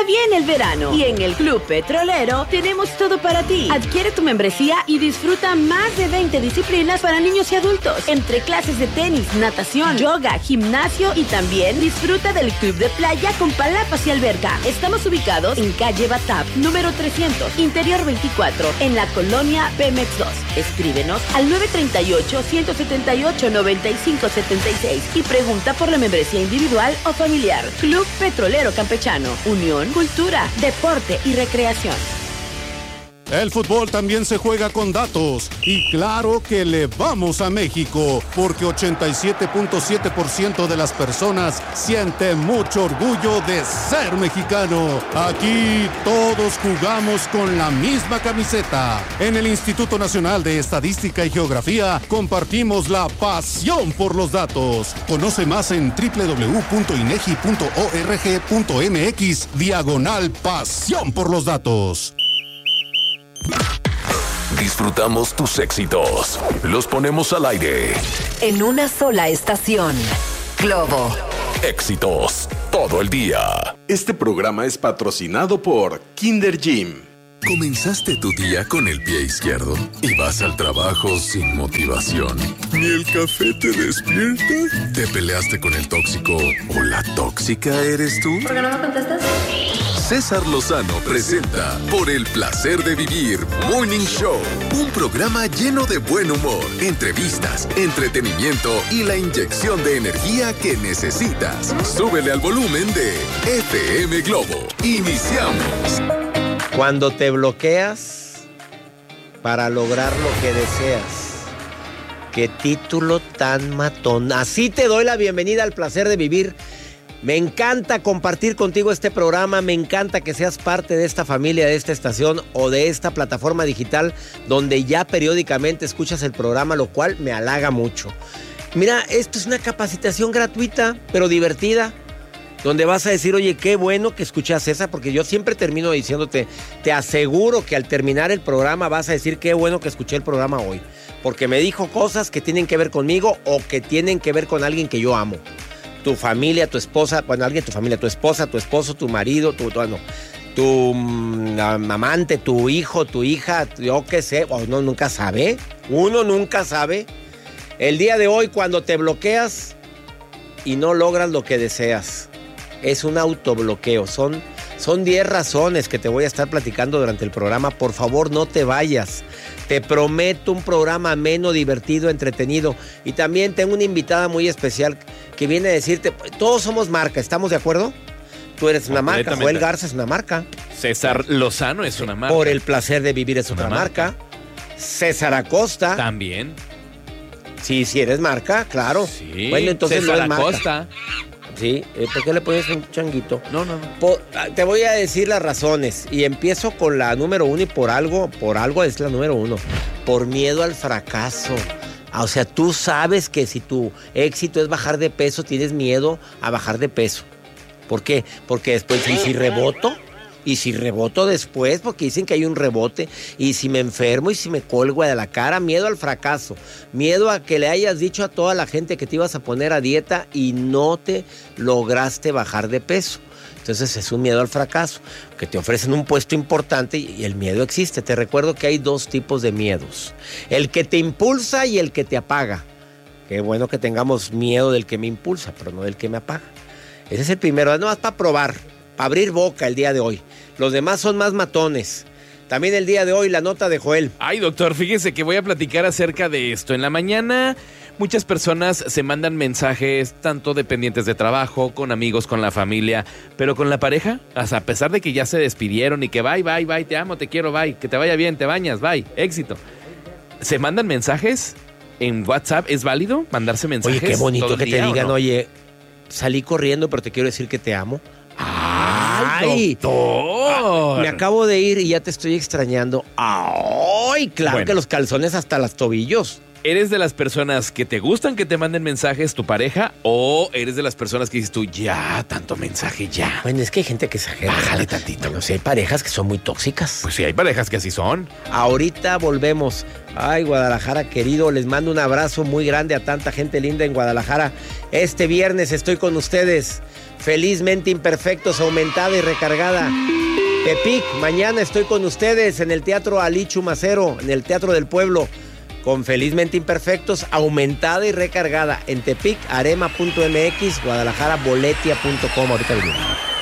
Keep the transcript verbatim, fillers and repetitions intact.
Ya viene el verano y en el Club Petrolero tenemos todo para ti. Adquiere tu membresía y disfruta más de veinte disciplinas para niños y adultos, entre clases de tenis, natación, yoga, gimnasio y también disfruta del club de playa con palapas y alberca. Estamos ubicados en calle Batap, número trescientos, interior veinticuatro, en la colonia Pemex dos. Escríbenos al nueve tres ocho, uno siete ocho, nueve cinco siete seis y pregunta por la membresía individual o familiar. Club Petrolero Campechano. Unión, cultura, deporte y recreación. El fútbol también se juega con datos y claro que le vamos a México porque ochenta y siete punto siete por ciento de las personas siente mucho orgullo de ser mexicano. Aquí todos jugamos con la misma camiseta. En el Instituto Nacional de Estadística y Geografía compartimos la pasión por los datos. Conoce más en doble u doble u doble u punto inegi punto org punto mx diagonal pasión por los datos. Disfrutamos tus éxitos. Los ponemos al aire. En una sola estación. Globo. Éxitos todo el día. Este programa es patrocinado por Kinder Gym. ¿Comenzaste tu día con el pie izquierdo y vas al trabajo sin motivación? ¿Ni el café te despierta? ¿Te peleaste con el tóxico o la tóxica eres tú? ¿Por qué no me contestas? César Lozano presenta Por el placer de vivir Morning Show, un programa lleno de buen humor, entrevistas, entretenimiento y la inyección de energía que necesitas. Súbele al volumen de F M Globo. Iniciamos. Cuando te bloqueas para lograr lo que deseas. Qué título tan matón. Así te doy la bienvenida al placer de vivir. Me encanta compartir contigo este programa, me encanta que seas parte de esta familia, de esta estación o de esta plataforma digital donde ya periódicamente escuchas el programa, lo cual me halaga mucho. Mira, esto es una capacitación gratuita, pero divertida, donde vas a decir, oye, qué bueno que escuchas esa, porque yo siempre termino diciéndote, te aseguro que al terminar el programa vas a decir, qué bueno que escuché el programa hoy, porque me dijo cosas que tienen que ver conmigo o que tienen que ver con alguien que yo amo. Tu familia, tu esposa, bueno, alguien de tu familia, tu esposa, tu esposo, tu marido, tu, tu, no, tu um, amante, tu hijo, tu hija, yo qué sé, uno nunca sabe, uno nunca sabe. El día de hoy, cuando te bloqueas y no logras lo que deseas, es un autobloqueo. Son, son diez razones que te voy a estar platicando durante el programa. Por favor, no te vayas. Te prometo un programa ameno, divertido, entretenido. Y también tengo una invitada muy especial que viene a decirte, todos somos marca, ¿estamos de acuerdo? Tú eres una marca, Joel Garza es una marca. César Lozano es una marca. Por el placer de vivir es otra marca. marca. César Acosta. También. Sí, sí eres marca, claro. Sí. Bueno, entonces César no es Acosta. Marca. Sí, ¿por qué le pones un changuito? No, no, no. Po- te voy a decir las razones y empiezo con la número uno y por algo, por algo es la número uno. Por miedo al fracaso. O sea, tú sabes que si tu éxito es bajar de peso, tienes miedo a bajar de peso. ¿Por qué? Porque después, ¿y si reboto? ¿Y si reboto después? Porque dicen que hay un rebote. ¿Y si me enfermo? ¿Y si me colgo de la cara? Miedo al fracaso. Miedo a que le hayas dicho a toda la gente que te ibas a poner a dieta y no te lograste bajar de peso. Entonces es un miedo al fracaso, que te ofrecen un puesto importante y el miedo existe. Te recuerdo que hay dos tipos de miedos. El que te impulsa y el que te apaga. Qué bueno que tengamos miedo del que me impulsa, pero no del que me apaga. Ese es el primero, no más para probar, para abrir boca el día de hoy. Los demás son más matones. También el día de hoy la nota de Joel. Ay, doctor, fíjese que voy a platicar acerca de esto. En la mañana muchas personas se mandan mensajes, tanto dependientes de trabajo, con amigos, con la familia, pero con la pareja, hasta a pesar de que ya se despidieron y que bye, bye, bye, te amo, te quiero, bye, que te vaya bien, te bañas, bye, éxito. ¿Se mandan mensajes en WhatsApp? ¿Es válido mandarse mensajes? Oye, qué bonito todo el que te día, digan, ¿o no? oye, salí corriendo, pero te quiero decir que te amo. ¡Ay, doctor! Ah, me acabo de ir y ya te estoy extrañando. ¡Ay! Claro Bueno. que los calzones hasta los tobillos. ¿Eres de las personas que te gustan que te manden mensajes tu pareja o eres de las personas que dices tú, ya, tanto mensaje, ya? Bueno, es que hay gente que exagera. Bájale tantito. Bueno, sí, hay parejas que son muy tóxicas. Pues sí, hay parejas que así son. Ahorita volvemos. Ay, Guadalajara, querido, les mando un abrazo muy grande a tanta gente linda en Guadalajara. Este viernes estoy con ustedes. Felizmente Imperfectos, aumentada y recargada. Tepic, mañana estoy con ustedes en el Teatro Ali Chumacero, en el Teatro del Pueblo. Con Felizmente Imperfectos, aumentada y recargada en Tepic, arema punto m x, Guadalajara, boletia punto com. Ahorita venimos.